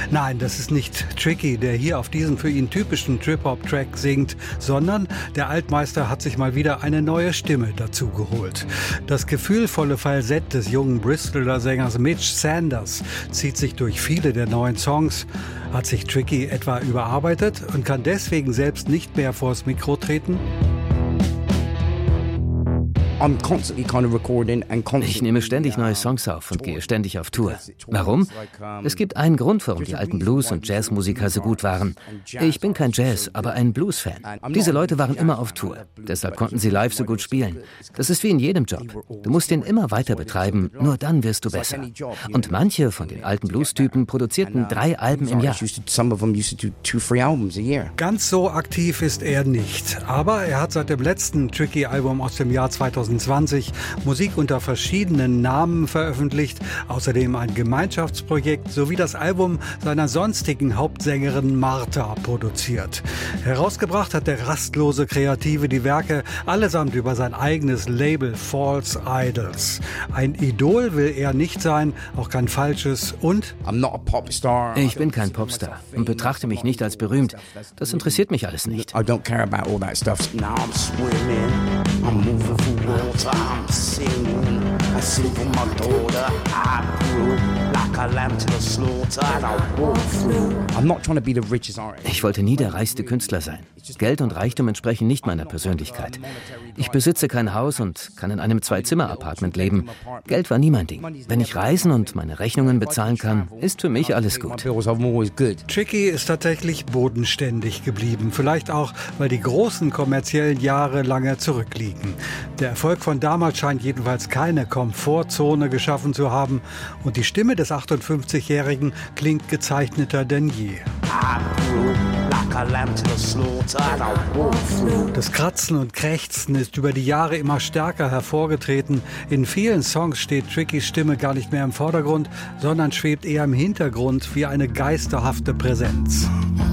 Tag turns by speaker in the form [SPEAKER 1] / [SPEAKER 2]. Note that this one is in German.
[SPEAKER 1] Nein, das ist nicht Tricky, der hier auf diesen für ihn typischen Trip-Hop-Track singt, sondern der Altmeister hat sich mal wieder eine neue Stimme dazu geholt. Das gefühlvolle Falsett des jungen Bristoler Sängers Mitch Sanders zieht sich durch viele der neuen Songs. Hat sich Tricky etwa überarbeitet und kann deswegen selbst nicht mehr vors Mikro treten?
[SPEAKER 2] Ich nehme ständig neue Songs auf und gehe ständig auf Tour. Warum? Es gibt einen Grund, warum die alten Blues- und Jazzmusiker so gut waren. Ich bin kein Jazz, aber ein Blues-Fan. Diese Leute waren immer auf Tour. Deshalb konnten sie live so gut spielen. Das ist wie in jedem Job. Du musst den immer weiter betreiben, nur dann wirst du besser. Und manche von den alten Blues-Typen produzierten 3 Alben im Jahr.
[SPEAKER 1] Ganz so aktiv ist er nicht. Aber er hat seit dem letzten Tricky-Album aus dem Jahr 2020 Musik unter verschiedenen Namen veröffentlicht, außerdem ein Gemeinschaftsprojekt sowie das Album seiner sonstigen Hauptsängerin Martha produziert. Herausgebracht hat der rastlose Kreative die Werke allesamt über sein eigenes Label False Idols. Ein Idol will er nicht sein, auch kein falsches und
[SPEAKER 2] Ich bin kein Popstar und betrachte mich nicht als berühmt. Das interessiert mich alles nicht.
[SPEAKER 3] I'm singing, I sing for my daughter. I grew like a lamb to the slaughter. And I walk through. I'm not trying to be the richest artist.
[SPEAKER 2] Ich wollte nie der reichste Künstler sein. Geld und Reichtum entsprechen nicht meiner Persönlichkeit. Ich besitze kein Haus und kann in einem 2-Zimmer-Apartment leben. Geld war nie mein Ding. Wenn ich reisen und meine Rechnungen bezahlen kann, ist für mich alles gut.
[SPEAKER 1] Tricky ist tatsächlich bodenständig geblieben. Vielleicht auch, weil die großen kommerziellen Jahre lange zurückliegen. Der Erfolg von damals scheint jedenfalls keine Komfortzone geschaffen zu haben. Und die Stimme des 58-Jährigen klingt gezeichneter denn je. Das Kratzen und Krächzen ist über die Jahre immer stärker hervorgetreten. In vielen Songs steht Trickys Stimme gar nicht mehr im Vordergrund, sondern schwebt eher im Hintergrund wie eine geisterhafte Präsenz.